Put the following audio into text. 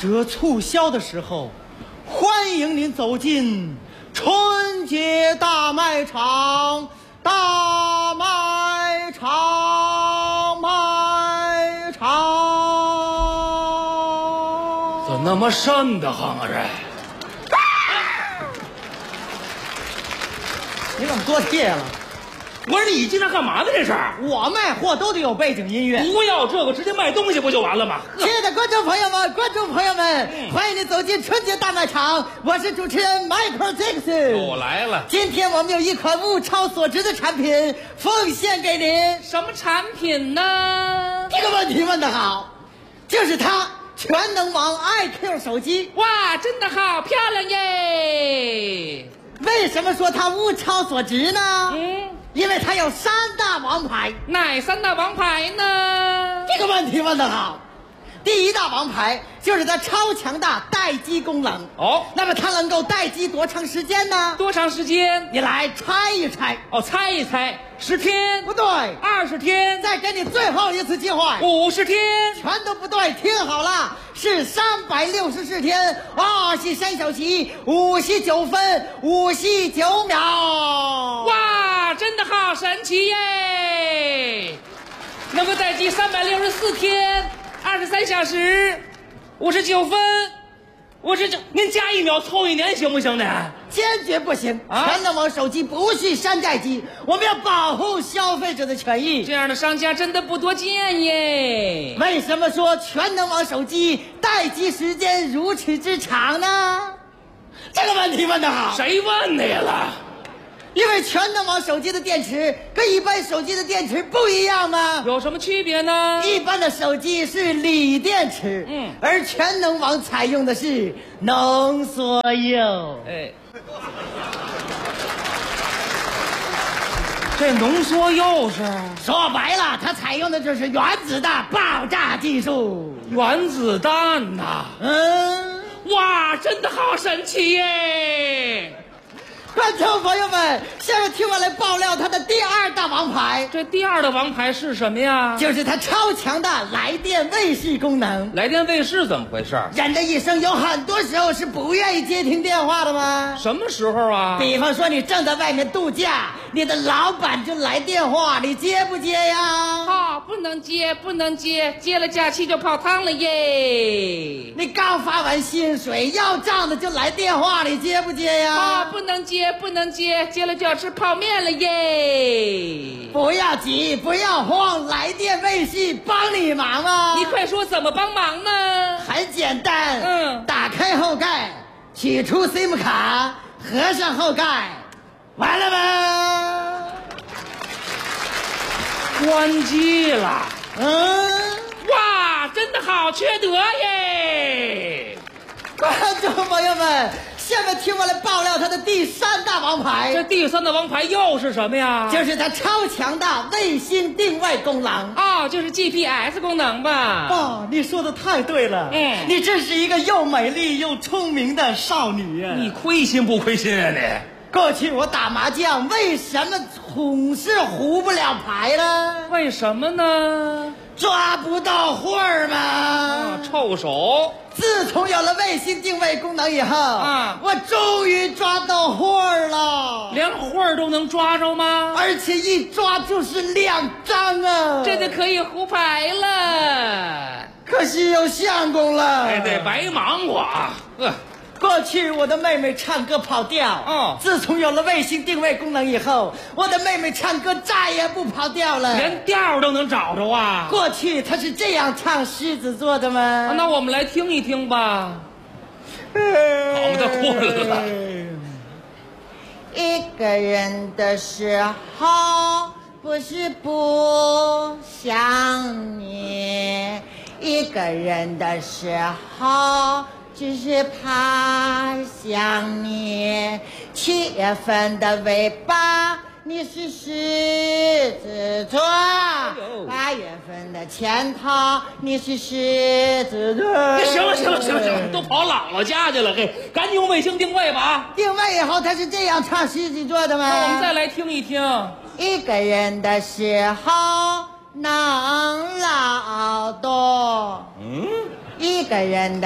折促销的时候，欢迎您走进春节大卖场，大卖场，卖场。 怎那么瘆得慌啊？这你怎么多贴了？ 我说你进来干嘛呢？这是我卖货都得有背景音乐。 不要这个，直接卖东西不就完了吗？ 亲爱的观众朋友们，欢迎您走进春节大卖场，我是主持人 Michael Jackson。 我来了。 今天我们有一款物超所值的产品奉献给您。 什么产品呢？ 这个问题问得好，就是它全能王 iQ 手机。 哇，真的好漂亮耶！ 为什么说它物超所值呢？因为它有3大王牌。 哪3大王牌呢？ 这个问题问得好。第一大王牌就是它超强大待机功能。 哦， 那么它能够待机多长时间呢？ 多长时间？ 你来猜一猜。 哦，猜一猜，10天？ 不对 ，20天？ 再给你最后一次机会。 50天？ 全都不对，听好了，是364天，23小时59分59秒。 哇，真的好神奇耶！能够待机364天，23小时59分59，您加1秒凑1年行不行呢？ 坚决不行！ 啊， 全能王手机不是山寨机，我们要保护消费者的权益。 这样的商家真的不多见耶。 为什么说全能王手机待机时间如此之长呢？这个问题问得好。 谁问的呀了？ 因为全能王手机的电池跟一般手机的电池不一样吗？ 有什么区别呢？ 一般的手机是锂电池，而全能王采用的是浓缩铀。 这浓缩铀是？ 说白了，它采用的就是原子弹爆炸技术。 原子弹呐！ 哇， 真的好神奇耶！ 观众朋友们，下面听我来爆料它的第2大王牌。 这第2的王牌是什么呀？ 就是它超强的来电卫士功能。 来电卫士怎么回事？ 人的一生有很多时候是不愿意接听电话的吗？ 什么时候啊？ 比方说你正在外面度假，你的老板就来电话，你接不接呀？ 不能接，不能接，接了假期就泡汤了耶。 你刚发完薪水要账的就来电话，你接不接呀？ 不能接，不能接，接了就要吃泡面了耶。 不要急，不要慌，来电卫士帮你忙啊！ 你快说怎么帮忙呢？ 很简单，打开后盖，取出 SIM 卡，合上后盖，完了吗？ 关机了。 哇， 真的好缺德耶！ 观众朋友们，下面听我来爆料它的第3大王牌。 这第3大王牌又是什么呀？ 就是它超强大卫星定位功能。 就是 GPS 功能吧？ 你说的太对了。你真是一个又美丽又聪明的少女啊！ 你亏心不亏心啊你？ 过去我打麻将为什么总是胡不了牌呢？ 为什么呢？ 抓不到会儿嘛。 臭手。 自从有了卫星定位功能以后，我终于抓到会儿了。 连会儿都能抓着吗？ 而且一抓就是2张啊！ 这就可以胡牌了。 可惜有相公了。 得白忙活啊。 过去我的妹妹唱歌跑调，自从有了卫星定位功能以后，我的妹妹唱歌再也不跑调了， 连调都能找着啊！ 过去她是这样唱狮子座的吗？ 那我们来听一听吧。好嘛，他困了。 一个人的时候不是不想你，一个人的时候只是怕想你。7月份的尾巴你是狮子座，8月份的前头你是狮子座。 行了，都跑姥姥家去了，赶紧用卫星定位吧。 定位以后他是这样唱狮子座的吗？ 那我们再来听一听。 一个人的时候能劳动，一个人的